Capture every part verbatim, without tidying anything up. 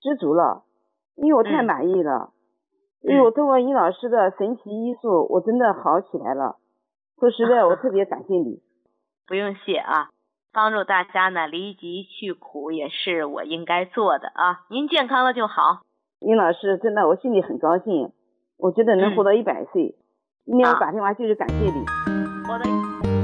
知足了，因为我太满意了。嗯、因为我通过殷老师的神奇医术，我真的好起来了。说实在，我特别感谢你。 不用谢啊，帮助大家呢离疾去苦也是我应该做的啊。您健康了就好。 殷老师，真的我心里很高兴，我觉得能活到一百岁。今天我打电话就是感谢你。 我的。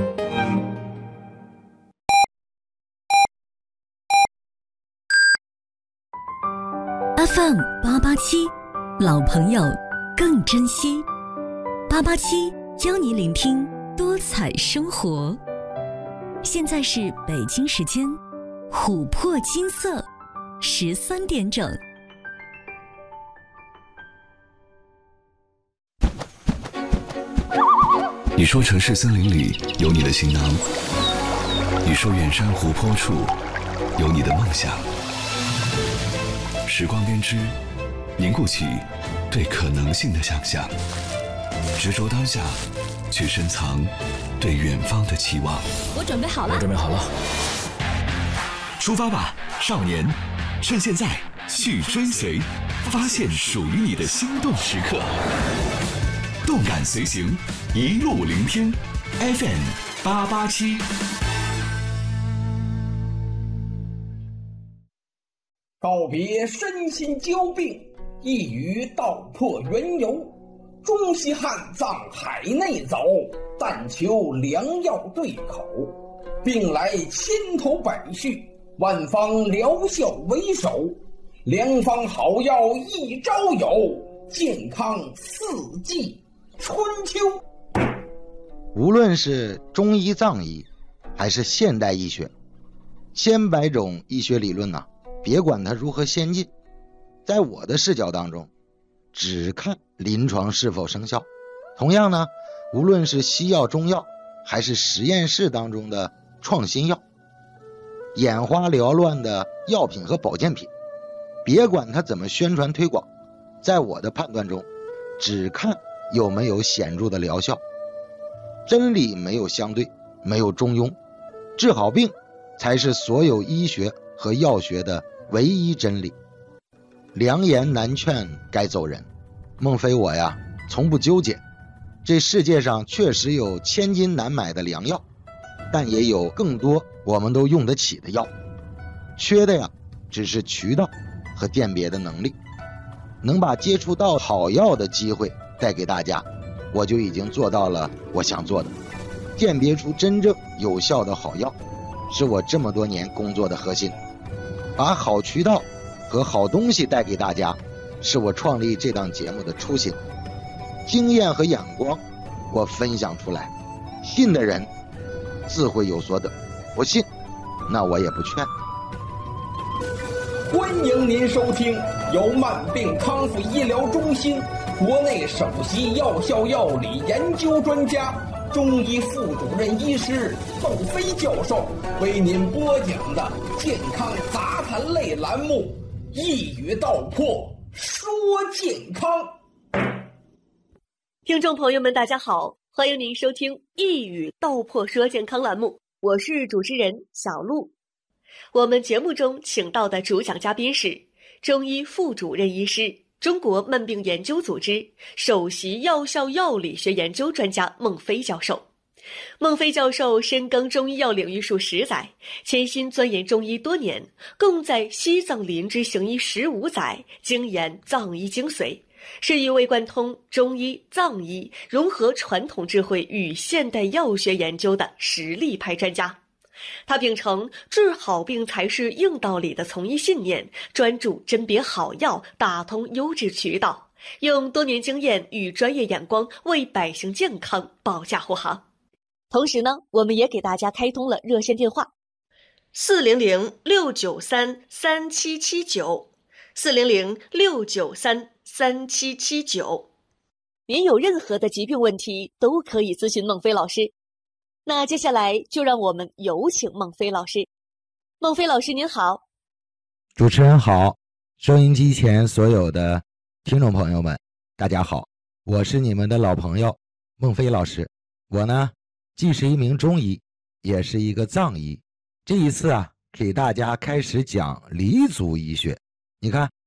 F M 八八七，老朋友更珍惜。八八七邀你聆听多彩生活。现在是北京时间琥珀金色十三点整。 你说城市森林里有你的行囊，你说远山湖泊处有你的梦想。时光编织，凝固起对可能性的想象，执着当下，去深藏对远方的期望。 我准备好了， 我准备好了，出发吧，少年！趁现在去追随，发现属于你的心动时刻。动感随行，一路聆听 F M 八八七。 告别身心交病，一语道破缘由。中西汉藏海内走，但求良药对口。病来千头百绪，万方疗效为首。良方好药一朝有，健康四季春秋。 无论是中医藏医还是现代医学，千百种医学理论呢、啊，别管它如何先进，在我的视角当中只看临床是否生效。同样呢，无论是西药中药还是实验室当中的创新药，眼花缭乱的药品和保健品，别管它怎么宣传推广，在我的判断中只看有没有显著的疗效。真理没有相对，没有中庸，治好病才是所有医学和药学的唯一真理。良言难劝该走人，孟非我呀从不纠结。这世界上确实有千金难买的良药，但也有更多我们都用得起的药，缺的呀只是渠道和辨别的能力。能把接触到好药的机会带给大家，我就已经做到了我想做的。辨别出真正有效的好药，是我这么多年工作的核心。把好渠道和好东西带给大家，是我创立这档节目的初心。经验和眼光我分享出来，信的人自会有所得，不信那我也不劝。 欢迎您收听由慢病康复医疗中心国内首席药效药理研究专家、中医副主任医师窦飞教授为您播讲的健康杂谈类栏目《一语道破说健康》。 听众朋友们大家好，欢迎您收听《一语道破说健康》栏目，我是主持人小璐。我们节目中请到的主讲嘉宾是中医副主任医师、中国慢病研究组织首席药效药理学研究专家孟非教授。孟非教授深耕中医药领域数十载，潜心钻研中医多年，共在西藏林芝行医十五载，精研藏医精髓，是一位贯通中医、藏医，融合传统智慧与现代药学研究的实力派专家。他秉承治好病才是硬道理的从医信念，专注甄别好药，打通优质渠道，用多年经验与专业眼光为百姓健康保驾护航。同时呢，我们也给大家开通了热线电话四零零六九三三七七九 四零零六九三三七七九。您有任何的疾病问题都可以咨询孟非老师。那接下来就让我们有请孟非老师。孟非老师您好。 主持人好，收音机前所有的听众朋友们大家好，我是你们的老朋友孟非老师。我呢既是一名中医，也是一个藏医。这一次啊给大家开始讲黎族医学。你看